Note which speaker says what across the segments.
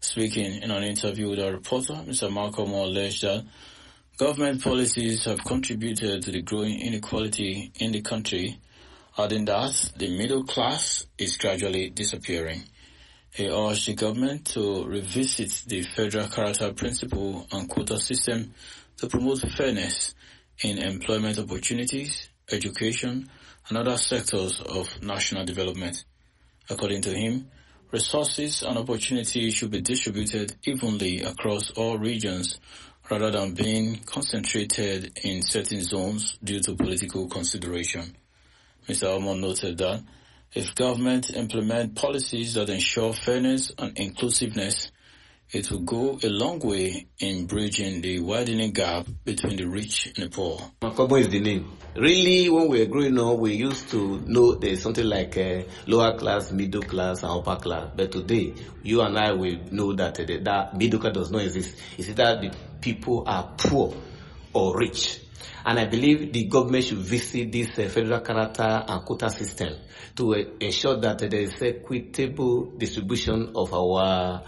Speaker 1: Speaking in an interview with a reporter, Mr. Malcolm alleged that government policies have contributed to the growing inequality in the country, adding that the middle class is gradually disappearing. He urged the government to revisit the federal character principle and quota system to promote fairness in employment opportunities, education, and other sectors of national development. According to him, resources and opportunities should be distributed evenly across all regions rather than being concentrated in certain zones due to political consideration. Mr. Almond noted that if government implement policies that ensure fairness and inclusiveness, it will go a long way in bridging the widening gap between the rich and the poor.
Speaker 2: Makobo is the name. Really, when we were growing up, we used to know there's something like lower class, middle class, and upper class. But today, you and I will know that that middle class does not exist. It's either the people are poor or rich. And I believe the government should visit this federal character and quota system to ensure that there is equitable distribution of our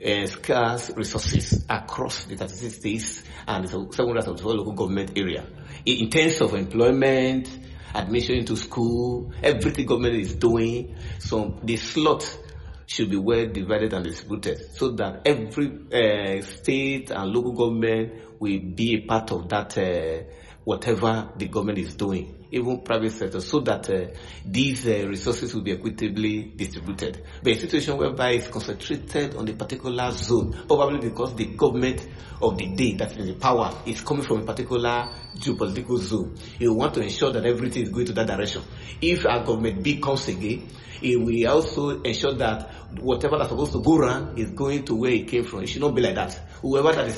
Speaker 2: scarce resources across the 36 states and the 774 local government area. In terms of employment, admission into school, everything government is doing, so the slot should be well divided and distributed so that every state and local government will be a part of that whatever the government is doing, even private sector, so that these resources will be equitably distributed. But a situation whereby it's concentrated on a particular zone, probably because the government of the day that is in power is coming from a particular geopolitical zone. You want to ensure that everything is going to that direction. If our government becomes again, it will also ensure that whatever that's supposed to go around is going to where it came from. It should not be like that. Whoever that is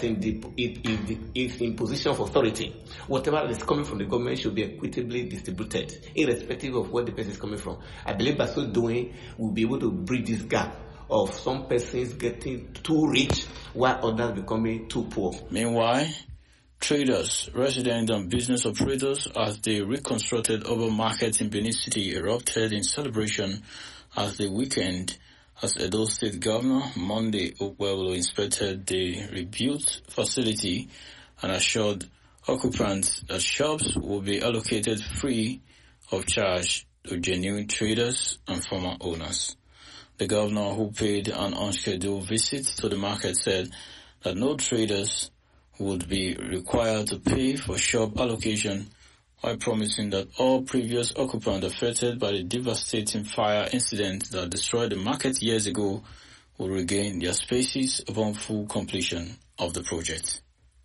Speaker 2: in position of authority, whatever that is coming from the government should be equitably distributed, irrespective of where the person is coming from. I believe by so doing, we'll be able to bridge this gap of some persons getting too rich while others becoming too poor.
Speaker 1: Meanwhile, traders, residents, and business operators at the reconstructed urban market in Benin City erupted in celebration at the weekend as Edo State Governor Monday Okpebholo inspected the rebuilt facility and assured occupants that shops will be allocated free of charge to genuine traders and former owners. The governor, who paid an unscheduled visit to the market, said that no traders would be required to pay for shop allocation, while promising that all previous occupants affected by the devastating fire incident that destroyed the market years ago will regain their spaces upon full completion of the project.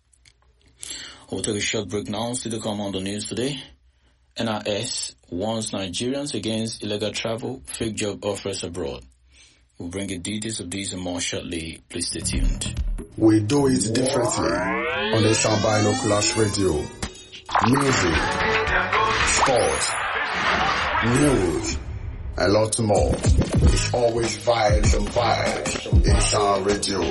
Speaker 1: We'll take a short break now. Still to come on the news today. NIS warns Nigerians against illegal travel, fake job offers abroad. We'll bring you details of these and more shortly. Please stay tuned.
Speaker 3: We do it differently on the Sound Binoculars Radio. Music, sports, news, a lot more. It's always vibes and vibes in Sound Radio.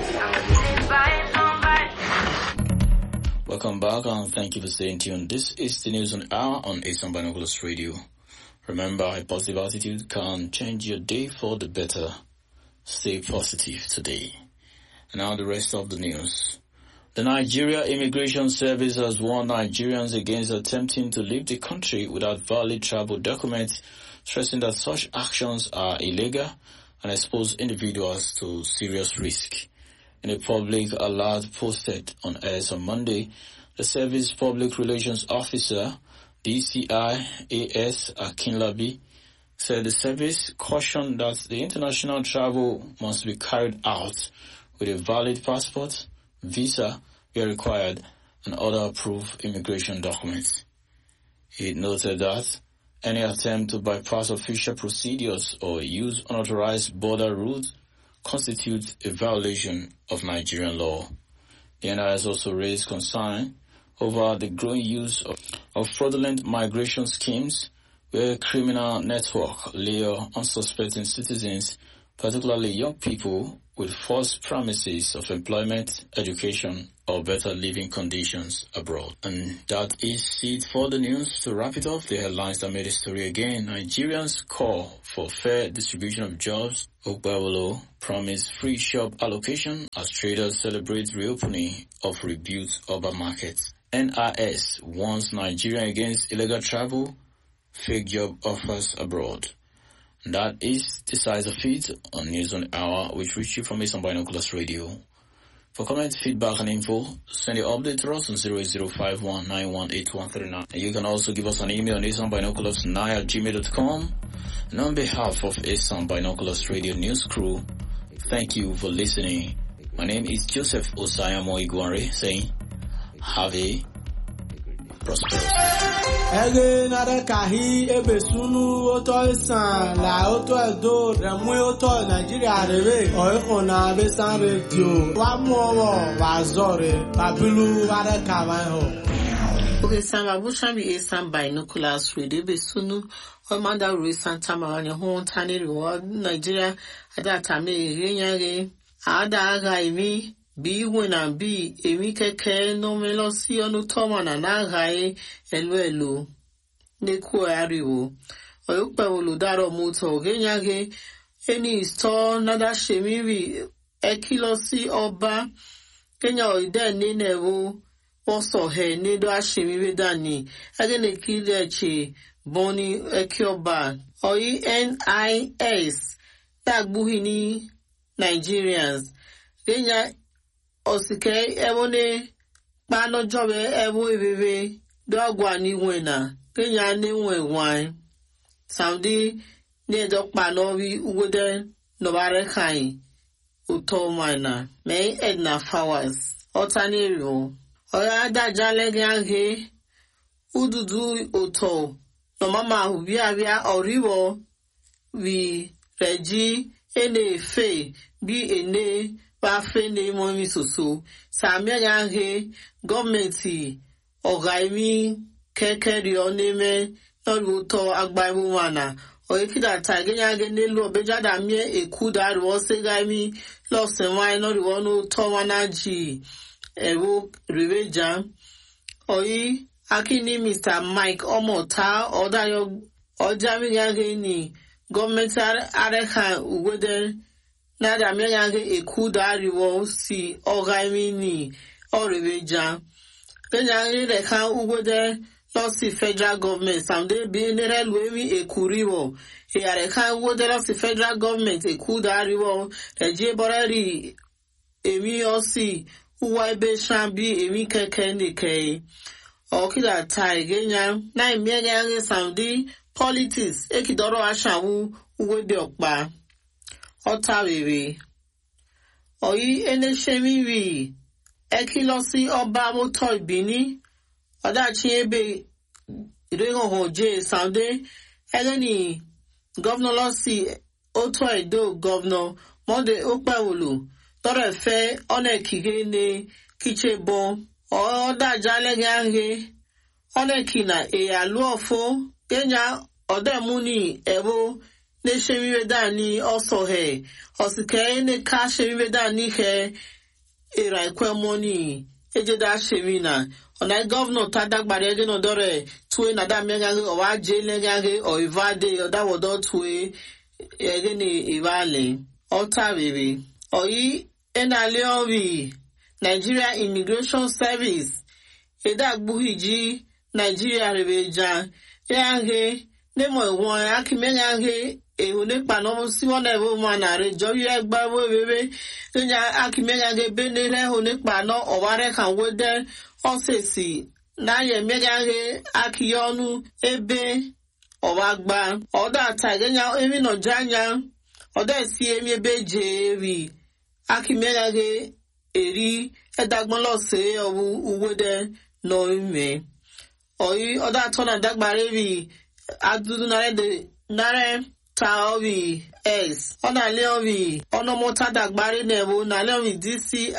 Speaker 1: Welcome back and thank you for staying tuned. This is the news on the hour on Sound Binoculars Radio. Remember, a positive attitude can change your day for the better. Stay positive today. And now the rest of the news. The Nigeria Immigration Service has warned Nigerians against attempting to leave the country without valid travel documents, stressing that such actions are illegal and expose individuals to serious risk. In a public alert posted on X on Monday, the Service Public Relations Officer, DCI A.S. Akinlabi, said the service cautioned that the international travel must be carried out with a valid passport, visa where required, and other approved immigration documents. He noted that any attempt to bypass official procedures or use unauthorized border routes constitutes a violation of Nigerian law. The NIS also raised concern over the growing use of fraudulent migration schemes where criminal network lure unsuspecting citizens, particularly young people, with false promises of employment, education, or better living conditions abroad. And that is it for the news. To wrap it up, the headlines that made the story again. Nigerians call for fair distribution of jobs. Ogbawolo promised free shop allocation as traders celebrate reopening of rebuilt urban markets. NIS warns Nigeria against illegal travel, fake job offers abroad. That is the size of it on News on the Hour, which reach you from Eastern Binoculars Radio. For comments, feedback, and info, send your update to us on 08051918139. And you can also give us an email on easternbinoculars9@gmail.com. And on behalf of Eastern Binoculars Radio News Crew, thank you for listening. My name is Joseph Osayamo Iguare, saying, have a prosperous.
Speaker 4: Ege nare kahi ebe sunu oto isan la oto edo remu oto Nigeria rebe oiko na besan radio wa mu owo wa zore babilu ware kawan ho.
Speaker 5: Okay, Samba Bushambi Eastern Binoculars Radio Besunu Omanda Rui Santa Marani Hon Tani Reward Nigeria Adatame Renyage Ada Aga Emi Bi wena bi emi keke no melosi onu toma na nagai elu neku ariwo oyupe oludaro muto genyage eni store nada shemiri ekilosi oba kenya oide ninewo oso he nedo ashemiri dani agene kileche boni ekioba oyi NIS tagbuhini Nigerians kenya Osike ebone pano jobe ebo ebebe dogwa ni wena kenya ni wenwan Saudi ne dok pano wi uwode no bare kai uto mana me Edna Flowers otanero oya da jale gange ududu uto no mama ubia oriwo wi reji ene fe bi ene ba fene mo mi soso samia yange government ogaimi kekeri oneme no to agbamu wana oyekida tagenya ge nelu obejada mi ekuda ro segami lo senwa no ro no to wana ji ewo reveja oyi akini Mr. Mike Omota odayo ojami yange ni government areka ugode Nada miyange ekuda riwo si ogaimi ni orebeja. Kenya reka ugode losi federal government samde bi nere luemi ekuriwo. Reka ugode losi federal government ekuda riwo. Reje borari emi osi uwa ebe shambi emi keke nike. Okida tai Kenya na miyange samdi politics ekidoro ashawu ugode okpa. Otawewe oyi eneshemiri ekilosi oba moto ibini odachi ebe irehoje Sunday eleni governor losi oto edo governor monde okpawulu tore fe onekige ne kichebo odaja legange onekina aluofo Kenya odemuni ebo ne shemiwe dani also he osike ne ka shemiwe dani he era ekwemoni ejeda shemina ona governor tadagbare ege no dore tuwe na da mengange o wa jele gange o ivade o da wodo tuwe ege ni ivale ota bebe oyi enale obi Nigeria Immigration Service eda gbuhiji Nigeria rebeja yange nemo won akimengange ehune pano si wona ewo manare joyi egba wo bebe nya akimengange benere hune pano oware kan wode osesi na ye megange akiyonu ebe owagba oda tagenya emi no janya oda si emi ebe jewi akimengange eri edagbon lo se owu uwode no ime oyi oda tona dagbare bi adudu nare taobi s ona leobi ono mota dagbare nebo na leobi DCI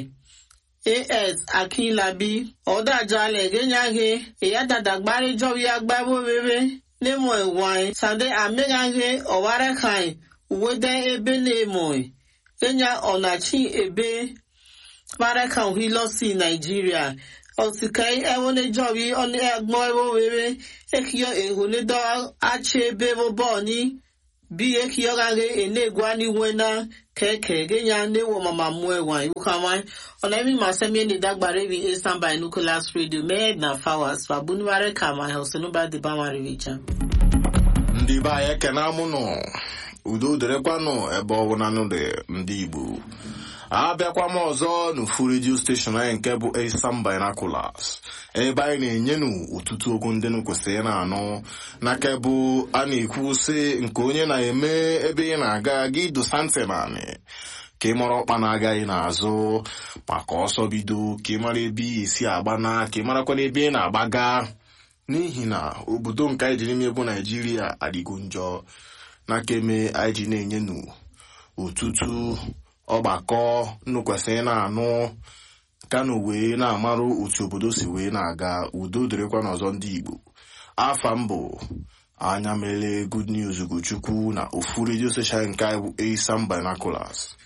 Speaker 5: AS Akinlabi oda jale genyage eyada dagbare jowi agbabo bebe nemo ewan sande amegange oware kan uwede ebe nemo enya onachi ebe baraka uhilosi Nigeria osikai ewone jobi on egmo ewo were ekiyo ehunedo achebe boboni bi ekiyo gage enegwani wena keke genya newo mama mwewa ukama onami masemi ni dagbare bi Eastern Binoculars Radio med na fawas babuni baraka ma hosenu ba de ba maricha
Speaker 6: ndị ba ya kena mụ nọ udo dịrịkwanụ ebe ọbụla n'ụdị ndị Igbo abịakwa m ọzọ n'ofu redio steshọn anyị nke bụ Eastern Binoculars ebe anyị na-enyenu ụtụtụ okwu ndị kwesịrị na-anụ n'aka bụ a na-ekwu sị nke onye na-eme ebe ị na-aga gị dosa ntị naanị ka ị mara ọkpa na-agaghị n'azụ maka ọsọ bido ka ị mara ebe ị esi agbana ka ị marakwana ebe ị na-agbaga n'ihi na obodo nke anyị ji n'ime bụ Naijiria adịgo njọ n'aka eme anyị ji na-enyenu ụtụtụ ọgbakọ kwesịrị na-anụ kanụ wee na-amarụ otu obodo si wee na-aga udo dịrịkwa n'ọzọ ndị Igbo afa mbụ anya mele Good News Ugochukwu na ofu redio station nke anyị bụ Eastern Binoculars.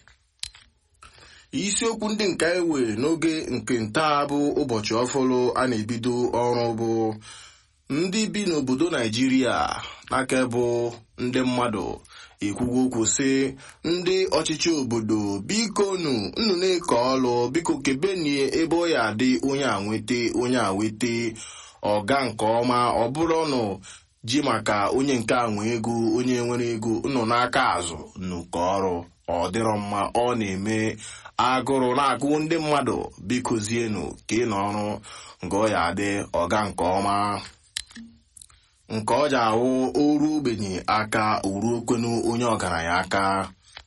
Speaker 6: Isiokwu ndị nke anyị wee n'oge nke ntaa bụ ụbọchị ọfụlụ a na-ebido ọrụ bụ ndị bi n'obodo Naijiria n'aka bụ ndị mmadụ ekwugo okwu sị ndị ọchịchị obodo biko unu na-eke ọlụ biko kebenie ebe ọ ya adị onye awete ọga nke ọma ọ bụrụ nụ ji maka onye nke a nwe ego onye nwere ego unu n'aka azụ nnukwu ọrụ ọ dịrọ mma ọ na-eme agụrụ na-agụ ndị mmadụ biko zienu ka ị n'ọrụ nke ọ ya adị ọga nke ọma nke ọ ji ahụ oru ogbenye aka uru okwenu onye ọgaranya aka.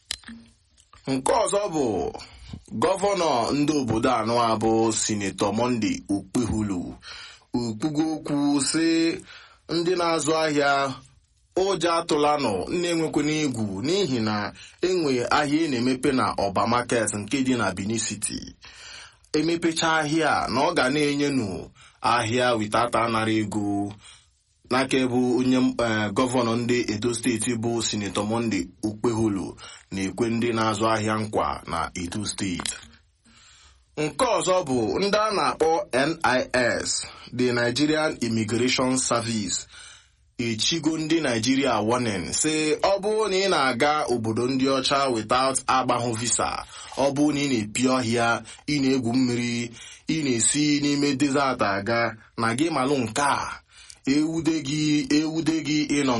Speaker 6: Nke ọzọ bụ gọvanọ ndị obodo anọ abụ Sinetọ Monday Okpehulu okpugo okwu sị ndị na-azụ ahịa ụjọ atụlanụ na-enwekwana egwu n'ihi na enwe ahịa na-emepe na Ọba Market nke dị na Benin City emepecha ahịa na ọ ga na-enyenu ahịa witata anara ego n'aka bụ onye gọvanọ ndị Edo steeti bụ Sinetọ Monday Okpehulu na-ekwe ndị na-azụ ahịa nkwa na Edo steeti. Nke ọzọ bụ ndị a na-akpọ NIS the Nigerian Immigration Service echigo ndị Nigeria warning sị ọ bụrụ na ị na-aga obodo ndị ọcha without agbahụ visa ọ bụrụ na ị na-epi ọhịa ị na-egwu mmiri ị na-esi n'ime desert aga na gị malụ nke a ewude gị ịnọ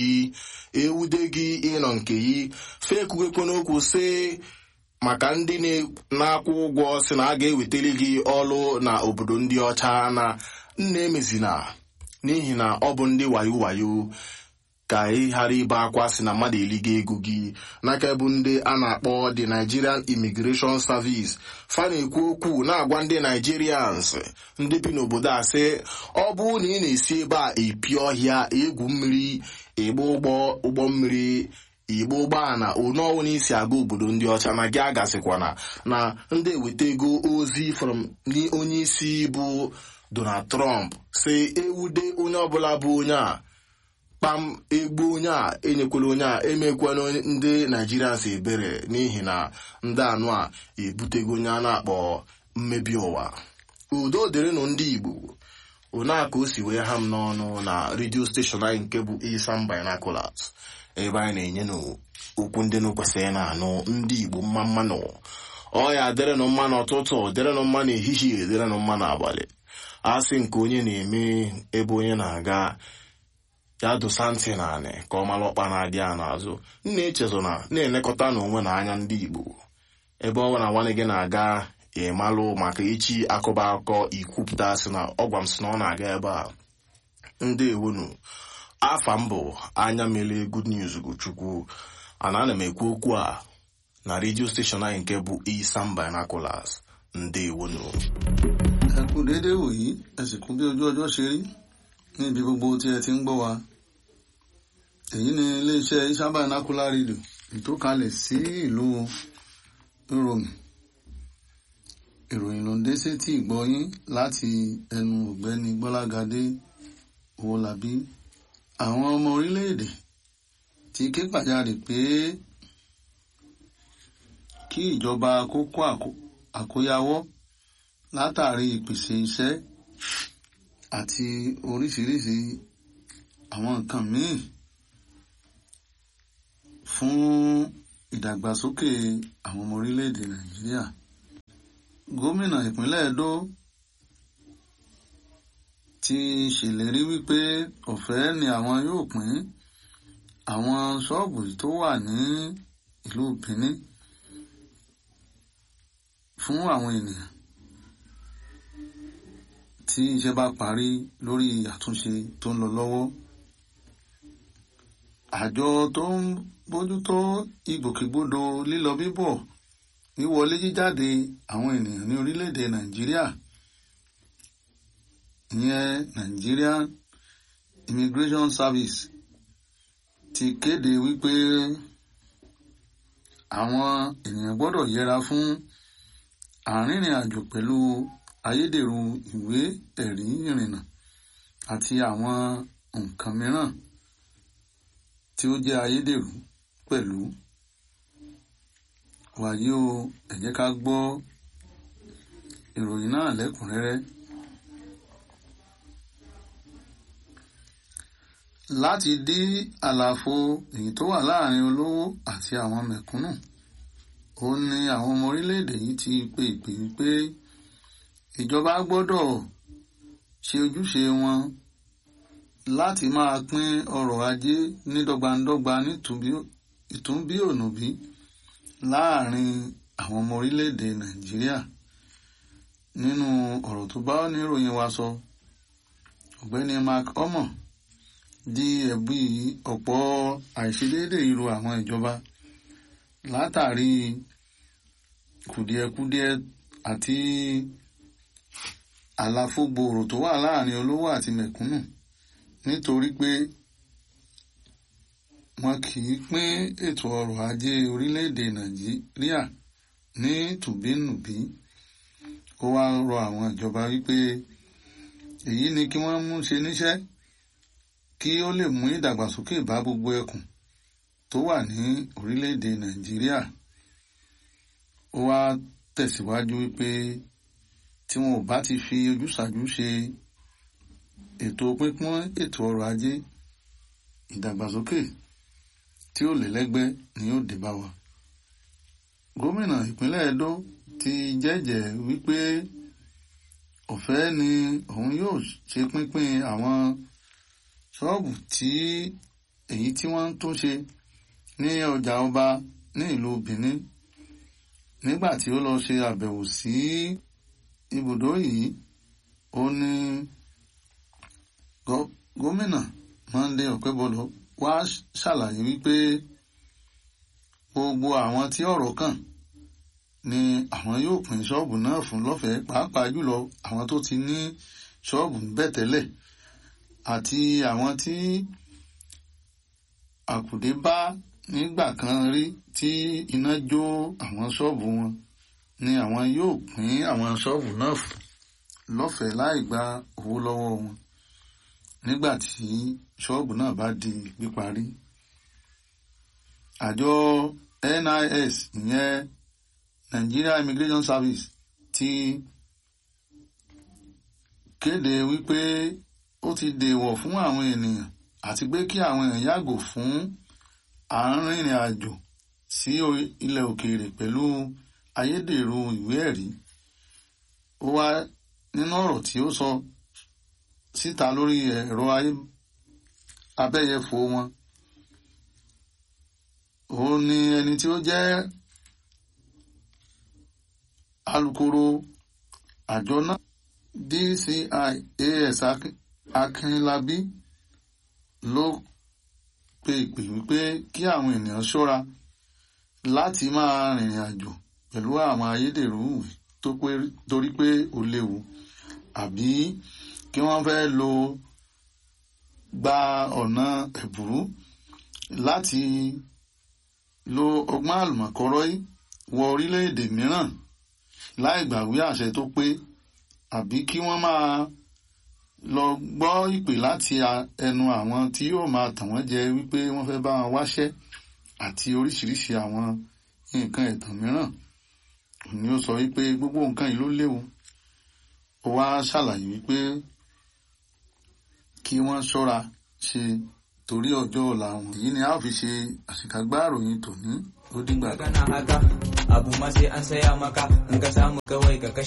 Speaker 6: nke yi fekwugekwe n'okwu sị maka ndị na-akwụ ụgwọ sị na a ga-ewetara gị ọlụ na obodo ndị ọcha na nna emezina n'ihi na ọ bụ ndị wayo ka ị ghara ibe akwa sị na mmadụ eliga ego gị n'aka bụ ndị a na-akpọ the Nigerian Immigration Service fa na-ekwu okwu na-agwa ndị Nigerians ndị bi n'obodo a sị ọ bụ na ị na-esi ebe a epi ọhịa egwu mmiri ịgba ụgbọ mmiri igbo ụgbọala onọwụ n'isi aga obodo ndị ọcha na gị agasịkwana na ndị eweta ego ozi from onye isi bụ Donald Trump si ewude onye ọbụla bụ onye a kpam egbu onye a enyekwala onye a emekwana ndị Nigerians ebere n'ihi na ndị anụ a ebutego onye a na-akpọ mmebi ụwa. Udo dịrịnụ ndị Igbo ona ka o si wee ha m n'ọnụ na redio steshọn anyị nke bụ Eastern Binoculars ebe anyị na-enye n'okwu ndị kwesịrị na-anụ ndị Igbo mmanụ ọ ya dịrịnụ mma n'ụtụtụ dịrịnụ mma n'ehihie dịrịnụ mma n'abalị asị nke onye na-eme ebe onye na-aga ya dosa ntị naanị ka ọ mara ọkpa na-adị ya n'azụ na-echezọ na-elekọta n'onwe na anya ndị Igbo ebe ọ na nwanne gị na-aga ịmalụ maka echi akọba akọ ikwupụta sị na ọgwa m sị na ọ na-aga ebe a ndị ewonu afa mbụ anya mele Good News Ugochukwu ana m ekwu okwu a na redio steshọn anyị nke bụ Eastern Binoculars ndị ewonu.
Speaker 7: Ẹkú dédé wòyí ẹsìnkú bí ojú ọjọ́ ṣe rí níbi gbogbo tí ẹ ti ń gbọ́ wa. Èyí ni iléeṣẹ́ Eastern Binocular Radio ìtòkalẹ̀ sí ìlú Ìròmì. Ìròyìn ló ń dé sétí ìgbọ́yín láti ẹnu ọ̀gbẹ́ni Gbọ́lágadé Owólabí. Àwọn ọmọ orílẹ̀-èdè ti ké pàjáde pé kí ìjọba kó kó àkóyawọ́ látàrí ìpèsè iṣẹ́ àti oríṣiríṣi àwọn nǹkan míì fún ìdàgbàsókè àwọn ọmọ orílẹ̀-èdè Nàìjíríà. Gómìnà ìpínlẹ̀ Ẹdó ti ṣèlérí wípé ọ̀fẹ́ ni àwọn yóò pín àwọn ṣọ́ọ̀bù tó wà ní ìlú Benin fún àwọn ènìyàn tí iṣẹ́ bá parí lórí àtúnṣe tó ń lọ lọ́wọ́. Àjọ tó ń bójútó ìgbòkègbodò lílọ bíbọ̀ wíwọlé jíjáde àwọn ènìyàn ní orílẹ̀-èdè Nàìjíríà, ìyẹn Nigerian Immigration Service, ti kéde wípé àwọn ènìyàn gbọ́dọ̀ yẹra fún àrìnrìn àjò pẹ̀lú ayédèrú ìwé ẹ̀rí ìrìnnà àti àwọn nǹkan mìíràn tí ó jẹ́ ayédèrú pẹ̀lú. Wàyí o, ẹ jẹ́ ká gbọ́ ìròyìn náà lẹ́kùnrẹ́rẹ́. Láti dí àlàfo èyí tó wà láàrin olówó àti àwọn mẹ̀kúnnù, ó ní àwọn ọmọ orílẹ̀-èdè yìí ti pe ìpè wípé ìjọba gbọ́dọ̀ ṣe ojúṣe wọn láti máa pín ọrọ̀ ajé ní dọ́gbandọ́gba ìtúnbí ònùbí láàrin àwọn ọmọ orílẹ̀-èdè Nàìjíríà. Nínú ọ̀rọ̀ tó bá oníròyìn wa sọ, ọ̀gbẹ́ni Mark Omo di ẹ̀bi ọ̀pọ̀ àìṣedéédé ìró àwọn ìjọba látàrí kùdìẹ̀kudiẹ àti àlàfo gbòòrò tó wà láàrin olówó àti mẹ̀kúnnù, nítorí pé wọn kì í pín ètò ọrọ̀ ajé orílẹ̀-èdè Nàìjíríà ní tùbínùbí. Ó wá rọ àwọn ìjọba wípé èyí ni kí wọ́n mú ṣe níṣẹ́ kí ó lè mú ìdàgbàsókè bá gbogbo ẹkùn tó wà ní orílẹ̀-èdè Nàìjíríà. Ó wá tẹ̀síwájú wípé tí wọn ò bá ti fi ojúsàájú ṣe ètò pínpín ètò ọrọ̀ ajé, ìdàgbàsókè tí ó lẹ́lẹ́gbẹ́ ni yóò dé bá wa. Gómìnà ìpínlẹ̀ Ẹdó ti jẹ́jẹ̀ẹ́ wípé ọ̀fẹ́ ni òun yóò ṣe pínpín àwọn ṣọ́ọ̀bù èyí tí wọ́n ń tún ṣe ní ọjà ọba ní ìlú Benin. Nígbà tí ó lọ ṣe àbẹ̀wò sí ibùdó yìí, ó ní gómìnà Monday Okebolo wá ṣàlàyé wípé gbogbo àwọn tí ọ̀rọ̀ kàn ni àwọn yóò pín ṣọ́ọ̀bù náà fún lọ́fẹ̀ẹ́, pàápàá jùlọ àwọn tó ti ní ṣọ́ọ̀bù níbẹ̀ tẹ́lẹ̀ àti àwọn tí àkùdé bá nígbà kan rí tí iná jó àwọn ṣọ́ọ̀bù wọn, ni àwọn yóò pín àwọn ṣọ́ọ̀bù náà fún lọ́fẹ̀ẹ́ láì gba owó lọ́wọ́ wọn nígbà tí ṣọ́ọ̀bù náà bá di píparí. Àjọ NIS, ìyẹn Nigeria Immigration Service, ti kéde wípé ó ti dèwọ̀ fún àwọn ènìyàn àti pé kí àwọn èèyàn yàgò fún àárínrìn àjò sí ilẹ̀ òkèèrè pẹ̀lú ayédèrú ìwé ẹ̀rí. Ó wá nínú ọ̀rọ̀ tí ó sọ síta lórí ẹ̀rọ abẹ́yẹfò wọn, òun ni ẹni tí ó jẹ́ alukoro àjọ náà DCI AS Akínlábí ló pe ìpè wípé kí àwọn ènìyàn ṣọ́ra láti máa rìnrìn àjò pẹ̀lú àwọn ayédèrú ìwé torí pé ó léwu, àbí kí wọ́n fẹ́ gba ọ̀nà ẹ̀bùrú láti lo ọgbọ́n àlùmọ̀kọ́rọ́ wọ orílẹ̀-èdè mìíràn láì gbàwé àṣẹ tó pé, àbí kí wọ́n máa lọ gbọ́ ìpè láti ẹnu àwọn tí yóò máa tàn wọ́n jẹ wípé wọ́n fẹ́ bá wọn wáṣẹ́ àti oríṣiríṣi àwọn nǹkan ẹ̀tàn mìíràn ni ó sọ wípé gbogbo nǹkan yìí ló léwu ó wá ṣàlàyé wípé kí wọ́n ṣọ́ra ṣe torí ọjọ́ ọ̀la wọn. Èyí ni a ó fi ṣe àṣìkágbá ìròyìn tòní. Ó dìgbà.
Speaker 8: Abu ma sai an saya maka in ka samu kawai ka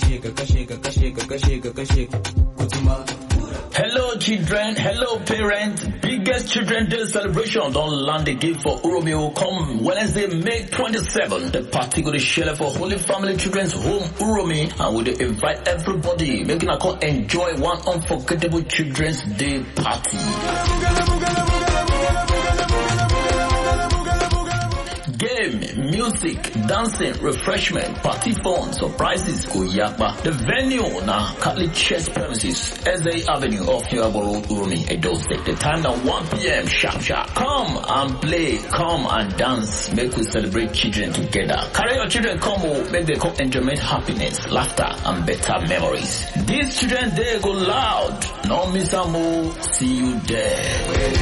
Speaker 8: kashe kutuma.
Speaker 1: Hello children, hello parents. Biggest Children's Day celebration don't land again for Uromeo come Wednesday, May 27th. The party go to share for Holy Family Children's Home Uromi and we invite everybody making a come enjoy one unforgettable Children's Day party. Game, music, dancing, refreshment, party fun, surprises, go yakba. The venue na Catholic Church premises, SA Avenue off Yuabo Road, Urumi, Edo State. The time now 1 p.m. sharp. Come and play, come and dance, make we celebrate children together. Carry your children come, make them come enjoyment, happiness, laughter, and better memories. This Children's Day go loud. No miss a move. See you there.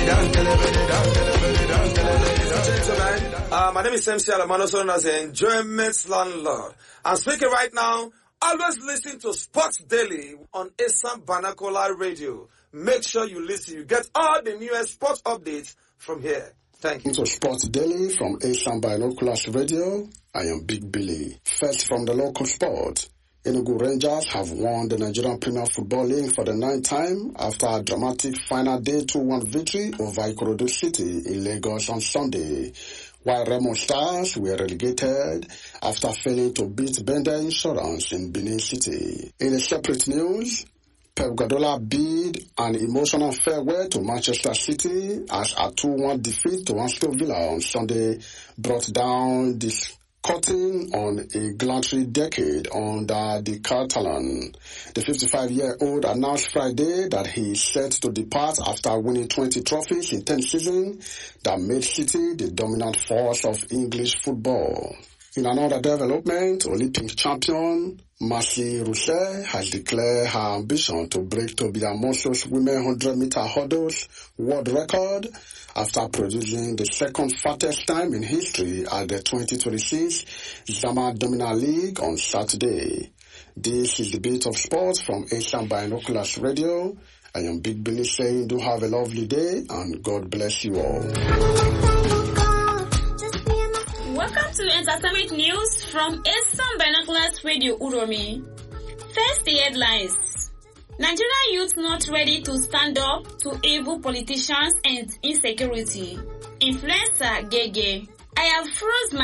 Speaker 9: My name is MC Alamano, known as the Enjoyment Landlord. I'm speaking right now. Always listen to Sports Daily on Assam Binocular Radio. Make sure you listen. You get all the newest sports updates from here. Thank you.
Speaker 3: To Sports Daily from Assam Binoculars Radio, I am Big Billy. First from the local sport. Enugu Rangers have won the Nigerian Premier Football League for the 9th time after a dramatic final day 2-1 victory over Ikorodu City in Lagos on Sunday, while Remo Stars were relegated after failing to beat Bender Insurance in Benin City. In a separate news, Pep Guardiola bid an emotional farewell to Manchester City as a 2-1 defeat to Aston Villa on Sunday brought down this cutting on a glanty decade under the Catalan. The 55-year-old announced Friday that he is set to depart after winning 20 trophies in 10 seasons that made City the dominant force of English football. In another development, Olympic champion Marcy Rousset has declared her ambition to break Tobi Amoso's women 100-meter hurdles world record after producing the second fastest time in history at the 2026 Zama Dominant League on Saturday. This is the Bit of Sports from Asian Binoculars Radio. I am Big Billy saying do have a lovely day and God bless you all.
Speaker 10: Welcome to Entertainment News from Asian Binoculars Radio Uromi. First, the headlines. Nigerian youth not ready to stand up to evil politicians and insecurity. Influencer Gege. I have frozen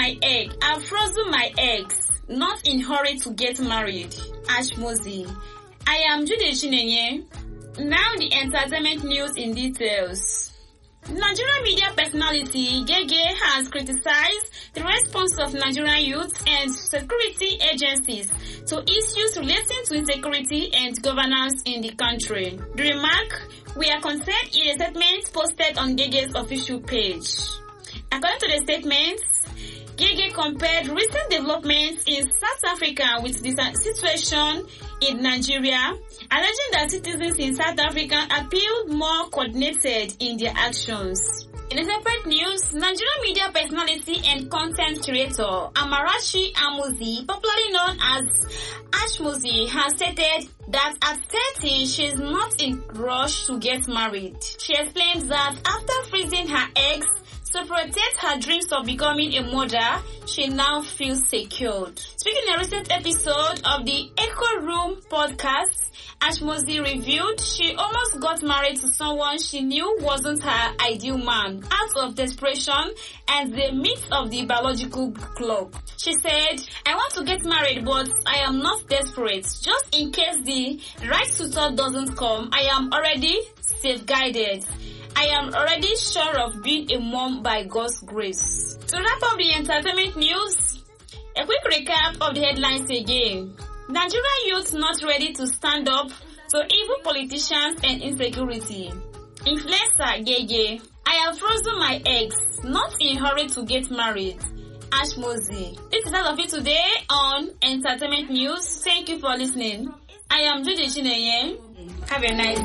Speaker 10: my eggs. Not in hurry to get married. Ashmozi. I am Jude Chinenye. Now the entertainment news in details. Nigerian media personality Gege has criticized the response of Nigerian youth and security agencies to issues relating to insecurity and governance in the country. The remark were contained in a statement posted on Gege's official page. According to the statement, Gege compared recent developments in South Africa with the situation in Nigeria, alleging that citizens in South Africa appeared more coordinated in their actions. In a separate news, Nigerian media personality and content creator Amarachi Amuzi, popularly known as Ashmuzi, has stated that at 30 she is not in rush to get married. She explains that after freezing her eggs to protect her dreams of becoming a mother, she now feels secured. Speaking in a recent episode of the Echo Room podcast, Ashmozi revealed she almost got married to someone she knew wasn't her ideal man out of desperation and the myth of the biological clock. She said, I want to get married but I am not desperate. Just in case the right suitor doesn't come, I am already safeguarded. I am already sure of being a mom by God's grace. To wrap up the entertainment news, a quick recap of the headlines again. Nigerian youth not ready to stand up to evil politicians and insecurity. Influencer Gege. I have frozen my eggs, not in hurry to get married. Ashmozi. This is all of it today on Entertainment News. Thank you for listening. I am Judy Chinenye. Have a nice day.